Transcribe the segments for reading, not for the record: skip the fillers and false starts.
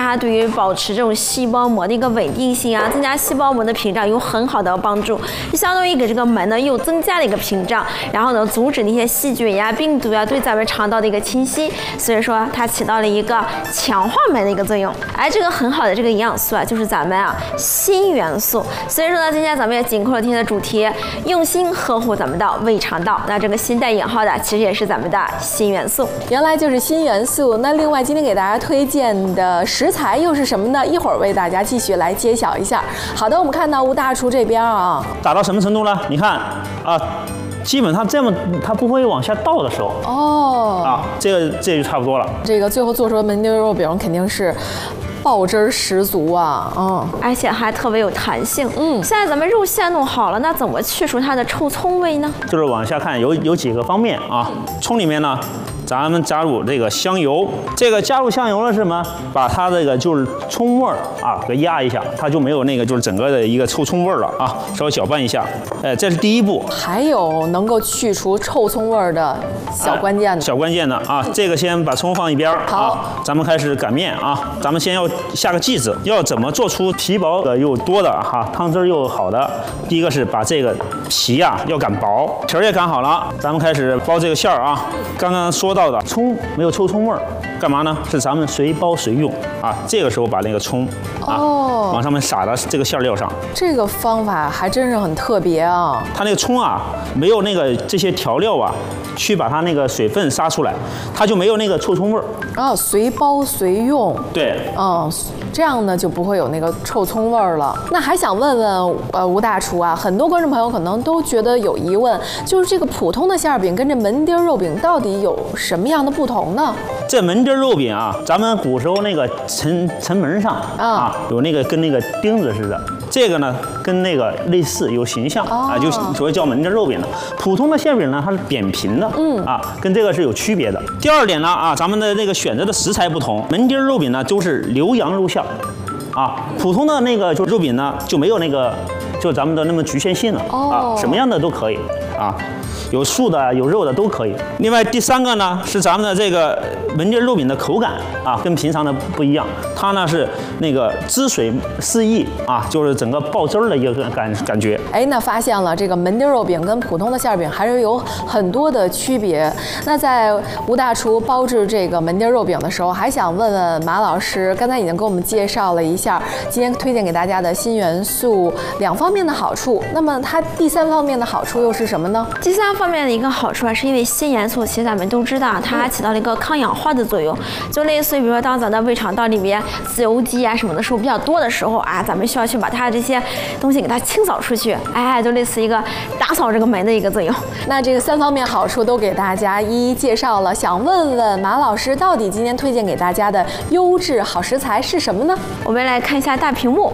它对于保持这种细胞膜的一个稳定性啊，增加细胞膜的屏障有很好的帮助，就相当于给这个门呢又增加了一个屏障，然后呢阻止那些细菌呀、病毒呀对咱们肠道的一个侵袭，所以说它起到了一个强化门的一个作用。而这个很好的这个营养素啊，就是咱们锌元素。所以说呢，今天咱们也紧扣了今天的主题，用心呵护咱们的胃肠道。那这个锌带引号的，其实也是咱们的锌元素。 原来就是锌元素。那另外今天给大家推荐的食材又是什么呢？一会儿为大家继续来揭晓一下。好的，我们看到吴大厨这边啊， 打到什么程度呢？你看啊，基本上这么它不会往下倒的时候，这就差不多了。 这个最后做出的门钉肉饼肯定是爆汁儿十足啊， 而且还特别有弹性。现在咱们肉馅弄好了，那怎么去除它的臭葱味呢？ 就是往下看有几个方面啊。葱里面呢，咱们加入这个香油，这个加入香油了是什么？把它这个就是葱味儿啊给压一下，它就没有那个就是整个的一个臭葱味儿了啊。稍微搅拌一下，这是第一步。 还有能够去除臭葱味儿的小关键的， 小关键的啊，这个先把葱放一边儿。好，咱们开始擀面啊。咱们先要下个剂子，要怎么做出皮薄的又多的汤汁又好的？第一个是把这个皮要擀薄，皮儿也擀好了，咱们开始包这个馅儿啊。刚刚说到的葱没有臭葱味儿，干嘛呢？是咱们随包随用啊。这个时候把那个葱往上面撒到这个馅料上。这个方法还真是很特别啊。它那个葱没有那个这些调料去把它那个水分杀出来，它就没有那个臭葱味儿。 随包随用。 对。 这样呢就不会有那个臭葱味儿了。那还想问问吴大厨啊，很多观众朋友可能都觉得有疑问，就是这个普通的馅饼跟这门钉肉饼到底有什么样的不同呢？ 这门钉肉饼咱们古时候那个城门上有那个跟那个钉子似的，这个呢跟那个类似有形象就所谓叫门钉肉饼的。普通的馅饼呢它是扁平的，跟这个是有区别的。第二点呢咱们的那个选择的食材不同，门钉肉饼呢就是牛羊肉馅普通的那个就肉饼呢就没有那个就咱们的那么局限性了什么样的都可以有素的有肉的都可以。另外第三个呢是咱们的这个门钉肉饼的口感跟平常的不一样，它呢是那个汁水四溢就是整个爆汁儿的一个感觉。 那发现了这个门钉肉饼跟普通的馅饼还是有很多的区别。那在吴大厨包制这个门钉肉饼的时候，还想问问马老师，刚才已经给我们介绍了一下今天推荐给大家的锌元素2方面的好处，那么它第3方面的好处又是什么呢？ 第3方面的一个好处是因为锌元素，其实咱们都知道它还起到了一个抗氧化的作用，就类似于比如说当咱的胃肠道里面自由基什么的时候比较多的时候咱们需要去把它这些东西给它清扫出去，就类似一个打扫这个门的一个作用。 那这个3方面好处都给大家一一介绍了，想问问马老师，到底今天推荐给大家的优质好食材是什么呢？ 我们来看一下大屏幕。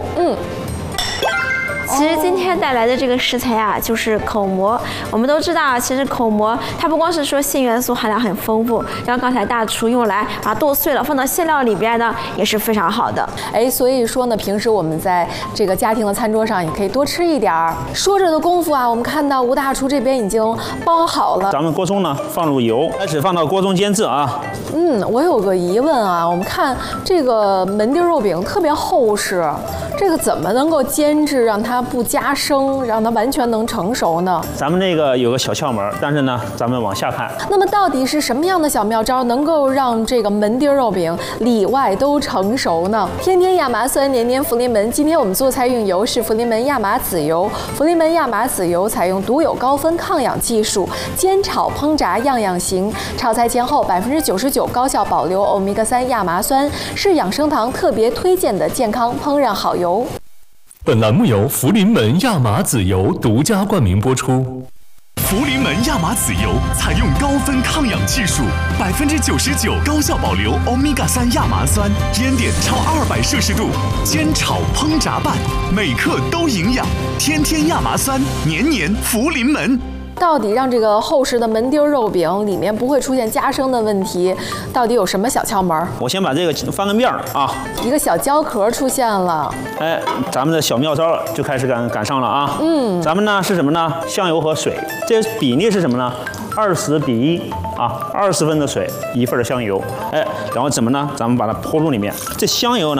其实今天带来的这个食材就是口蘑。我们都知道其实口蘑它不光是说锌元素含量很丰富，像刚才大厨用来把它剁碎了放到馅料里边呢，也是非常好的。 所以说呢，平时我们在这个家庭的餐桌上也可以多吃一点儿。说着的功夫我们看到吴大厨这边已经包好了。 咱们锅中呢放入油，开始放到锅中煎制我有个疑问我们看这个门钉肉饼特别厚实，这个怎么能够煎制让它不加生，让它完全能成熟呢？ 咱们这个有个小窍门，但是呢，咱们往下看。 那么到底是什么样的小妙招能够让这个门钉肉饼里外都成熟呢？天天亚麻酸，年年福临门。今天我们做菜用油是福临门亚麻籽油，福临门亚麻籽油采用独有高分抗氧技术，煎炒烹炸样样行。炒菜前后99%高效保留欧米伽3亚麻酸，是养生堂特别推荐的健康烹饪好油。 本栏目由福临门亚麻籽油独家冠名播出。福临门亚麻籽油采用高分抗氧技术，99%高效保留欧米伽3亚麻酸，烟点超200°C，煎炒烹炸拌，每克都营养。天天亚麻酸，年年福临门。 到底让这个厚实的门钉肉饼里面不会出现加生的问题，到底有什么小窍门？ 我先把这个翻个面一个小胶壳出现了。 咱们的小妙招就开始赶上了咱们呢是什么呢？香油和水，这比例是什么呢？20:120分的水，1份的香油。然后怎么呢？咱们把它泼入里面。这香油呢